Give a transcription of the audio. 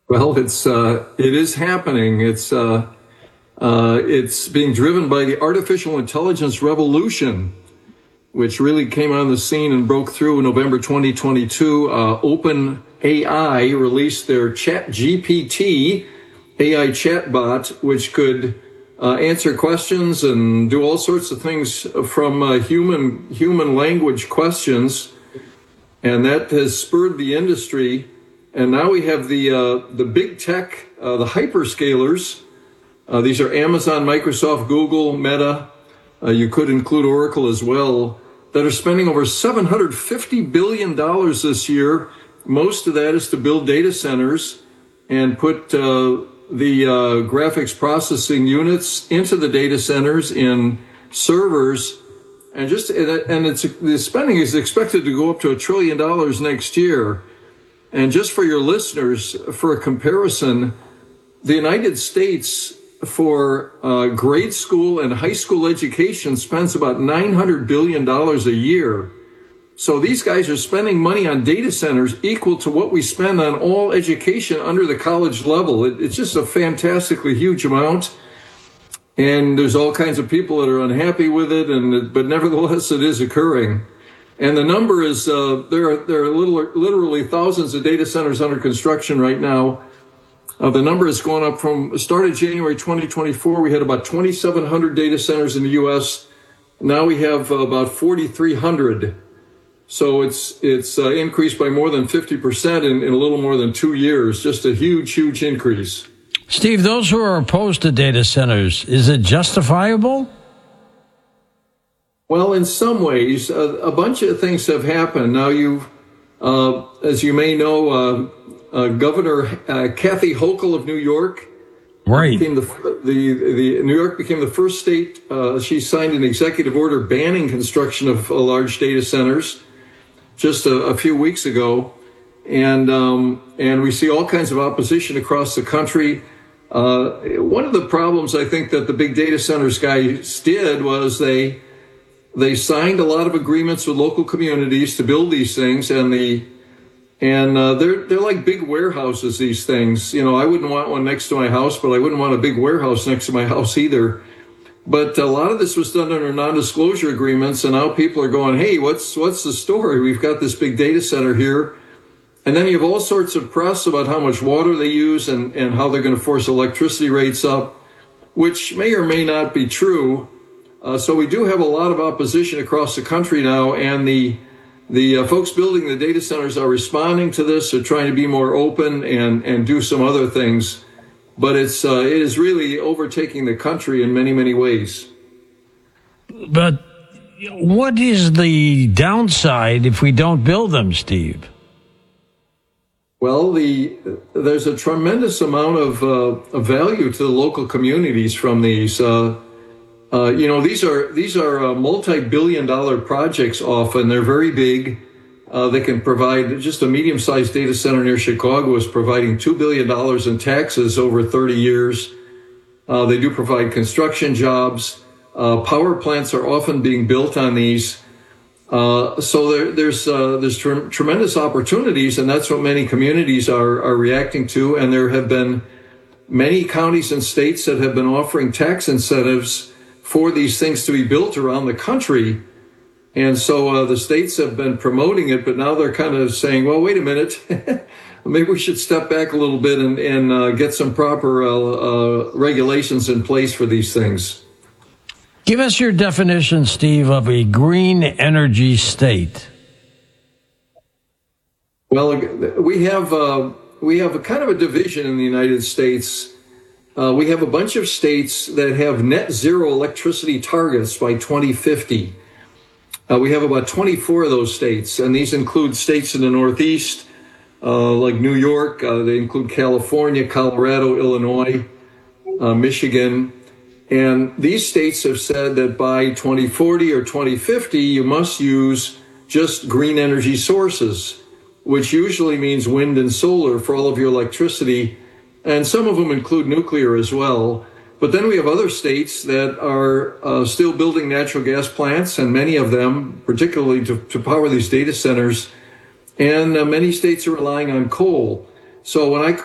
Well, it is happening. It's being driven by the artificial intelligence revolution, which really came on the scene and broke through in November 2022. OpenAI released their ChatGPT AI chatbot, which could answer questions and do all sorts of things from human language questions, and that has spurred the industry. And now we have the big tech, the hyperscalers. These are Amazon, Microsoft, Google, Meta. You could include Oracle as well, that are spending over $750 billion this year. Most of that is to build data centers and put the graphics processing units into the data centers in servers. And the spending is expected to go up to $1 trillion next year. And just for your listeners, for a comparison, the United States for grade school and high school education spends about $900 billion a year. So these guys are spending money on data centers equal to what we spend on all education under the college level. It's just a fantastically huge amount. And there's all kinds of people that are unhappy with it, but nevertheless, it is occurring. And the number is, there are literally thousands of data centers under construction right now. The number has gone up started January 2024, we had about 2,700 data centers in the U.S. Now we have about 4,300. So it's increased by more than 50% in a little more than 2 years. Just a huge, huge increase. Steve, those who are opposed to data centers, is it justifiable? Well, in some ways, a bunch of things have happened. Now, as you may know, Governor Kathy Hochul of New York, right, became New York became the first state. She signed an executive order banning construction of large data centers just a few weeks ago, and we see all kinds of opposition across the country. One of the problems I think that the big data centers guys did was they signed a lot of agreements with local communities to build these things, and they're like big warehouses, these things. You know, I wouldn't want one next to my house, but I wouldn't want a big warehouse next to my house either. But a lot of this was done under non-disclosure agreements, and now people are going, hey, what's the story? We've got this big data center here. And then you have all sorts of press about how much water they use and how they're going to force electricity rates up, which may or may not be true. So we do have a lot of opposition across the country now, and the folks building the data centers are responding to this. They're trying to be more open and do some other things. But it is really overtaking the country in many, many ways. But what is the downside if we don't build them, Steve? Well, there's a tremendous amount of value to the local communities from these. These are multi-billion-dollar projects often. They're very big. They can provide, just a medium-sized data center near Chicago is providing $2 billion in taxes over 30 years. They do provide construction jobs. Power plants are often being built on these. So there's tremendous opportunities, and that's what many communities are reacting to. And there have been many counties and states that have been offering tax incentives for these things to be built around the country. And so the states have been promoting it, but now they're kind of saying, well, wait a minute, maybe we should step back a little bit and get some proper regulations in place for these things. Give us your definition, Steve, of a green energy state. Well, we have a kind of a division in the United States. We have a bunch of states that have net zero electricity targets by 2050. We have about 24 of those states, and these include states in the Northeast, like New York. They include California, Colorado, Illinois, Michigan. And these states have said that by 2040 or 2050, you must use just green energy sources, which usually means wind and solar for all of your electricity. And some of them include nuclear as well. But then we have other states that are still building natural gas plants, and many of them, particularly to power these data centers. And many states are relying on coal. So when